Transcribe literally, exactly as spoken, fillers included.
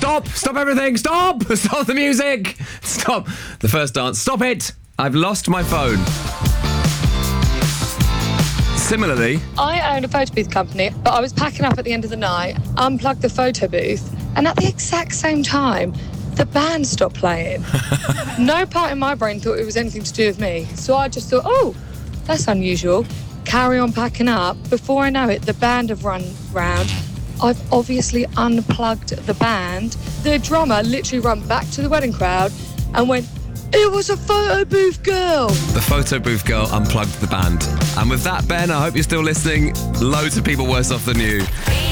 Stop! Stop everything! Stop! Stop the music! Stop! The first dance. Stop it! I've lost my phone. Similarly, I own a photo booth company, but I was packing up at the end of the night, unplugged the photo booth, and at the exact same time, the band stopped playing. No part in my brain thought it was anything to do with me, so I just thought, oh, that's unusual. Carry on packing up. Before I know it, the band have run round. I've obviously unplugged the band. The drummer literally ran back to the wedding crowd and went, "It was a photo booth girl." the photo booth girl unplugged the band. And with that, Ben, I hope you're still listening. Loads of people worse off than you.